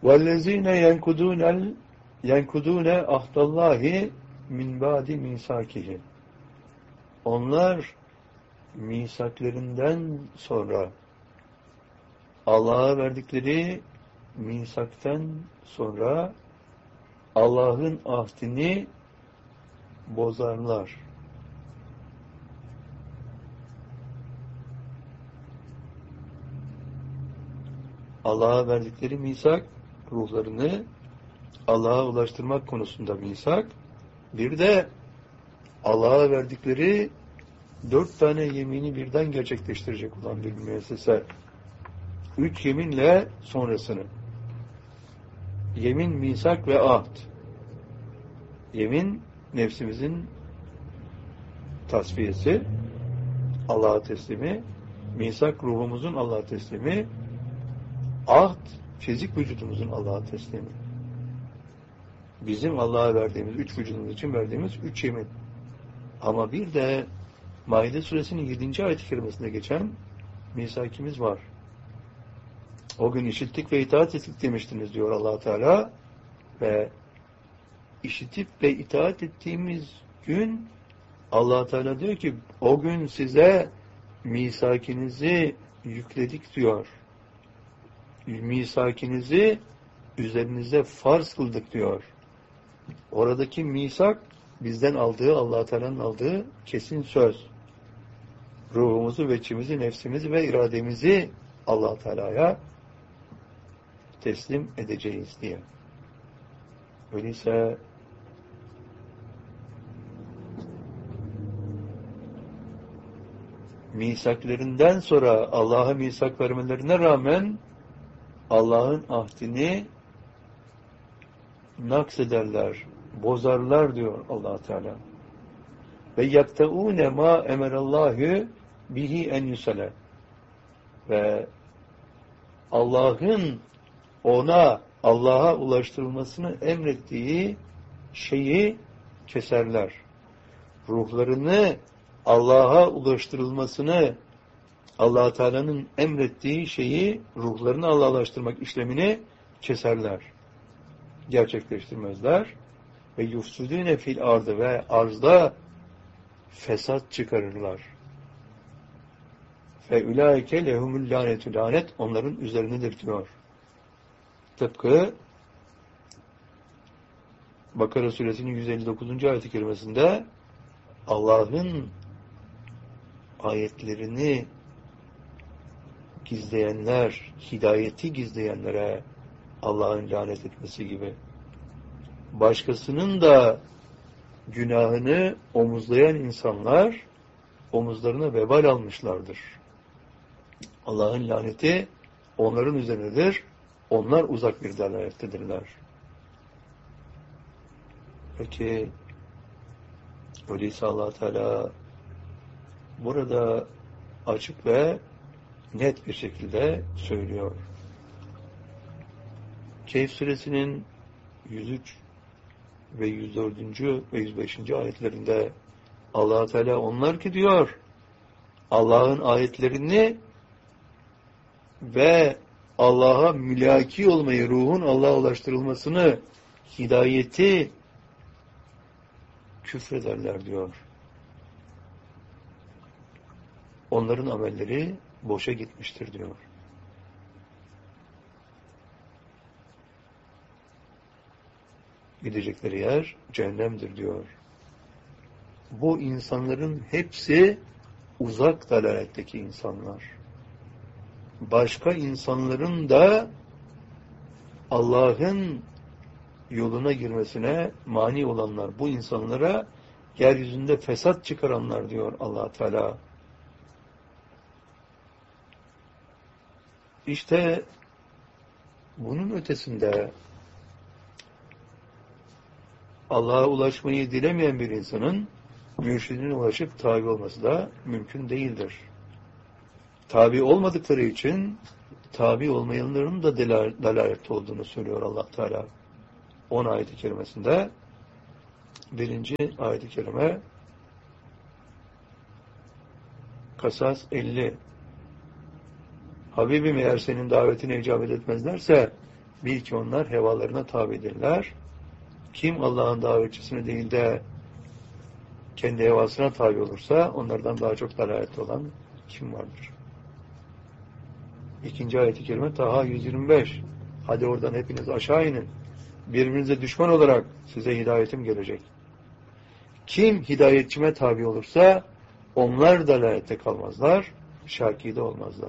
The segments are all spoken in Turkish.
وَالَّذ۪ينَ يَنْكُدُونَ عَهْدَ اللّٰهِ مِنْ بَعْدِ مِيثَاقِهِ. Onlar misaklarından sonra, Allah'a verdikleri misaktan sonra Allah'ın ahdini bozarlar. Allah'a verdikleri misak, ruhlarını Allah'a ulaştırmak konusunda misak, bir de Allah'a verdikleri 4 tane yemini birden gerçekleştirecek olan bir müessese. 3 yeminle sonrasını. Yemin, misak ve ahd. Yemin, nefsimizin tasfiyesi, Allah'a teslimi. Misak, ruhumuzun Allah'a teslimi. Ahd, fizik vücudumuzun Allah'a teslimi. Bizim Allah'a verdiğimiz, 3 vücudumuz için verdiğimiz 3 yemin. Ama bir de Maide suresinin 7. ayet-i kerimesinde geçen misakimiz var. O gün işittik ve itaat ettik demiştiniz diyor Allah Teala. Ve işitip ve itaat ettiğimiz gün Allah Teala diyor ki o gün size misakinizi yükledik diyor. Misakinizi üzerinize farz kıldık diyor. Oradaki misak bizden aldığı, Allah Teala'nın aldığı kesin söz. Ruhumuzu, veçimizi, nefsimizi ve irademizi Allah Teala'ya teslim edeceğiz diye. Öyleyse misaklarından sonra Allah'a misak vermelerine rağmen Allah'ın ahdini naksederler, bozarlar diyor Allah Teala. Ve yaktaune ma emerallahu bihi en yusale. Ve Allah'ın Allah'a ulaştırılmasını emrettiği şeyi keserler. Ruhlarını Allah'a ulaştırılmasını, Allah Teala'nın emrettiği şeyi, ruhlarını Allah'a ulaştırmak işlemini keserler. Gerçekleştirmezler. Ve yufsudune fil ardı ve arzda fesat çıkarırlar. Fe ulaike lehumul lanetü, lanet onların üzerinedir diyor. Tıpkı Bakara suresinin 159. ayet-i kerimesinde Allah'ın ayetlerini gizleyenler, hidayeti gizleyenlere Allah'ın lanet etmesi gibi. Başkasının da günahını omuzlayan insanlar omuzlarına vebal almışlardır. Allah'ın laneti onların üzerinedir. Onlar uzak bir dalalettedirler. Peki öyleyse Allah Teala burada açık ve net bir şekilde söylüyor. Kehf suresinin 103 ve 104. ve 105. ayetlerinde Allah Teala onlar ki diyor Allah'ın ayetlerini ve Allah'a mülaki olmayı, ruhun Allah'a ulaştırılmasını, hidayeti küfrederler diyor. Onların amelleri boşa gitmiştir diyor. Gidecekleri yer cehennemdir diyor. Bu insanların hepsi uzak dalaletteki insanlar. Başka insanların da Allah'ın yoluna girmesine mani olanlar, bu insanlara yeryüzünde fesat çıkaranlar diyor Allah Teala. İşte bunun ötesinde Allah'a ulaşmayı dilemeyen bir insanın mürşidine ulaşıp tabi olması da mümkün değildir. Tabi olmadıkları için tabi olmayanların da dalalette olduğunu söylüyor Allah Teala. 10 ayet-i kerimesinde 1. ayet-i kerime Kasas 50. Habibim eğer senin davetine icabet etmezlerse Bil ki onlar hevalarına tabidirler. Kim Allah'ın davetçisine değil de kendi hevasına tabi olursa onlardan daha çok dalaletli olan kim vardır? İkinci ayet-i kerime Taha 125. Hadi oradan hepiniz aşağı inin. Birbirinize düşman olarak size hidayetim gelecek. Kim hidayetçime tabi olursa onlar dalalette kalmazlar, şakide olmazlar.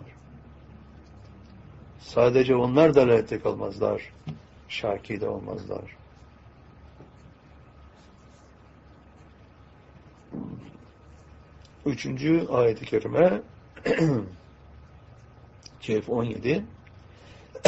Sadece onlar dalalette kalmazlar, şakide olmazlar. Üçüncü ayet-i kerime Kehf 17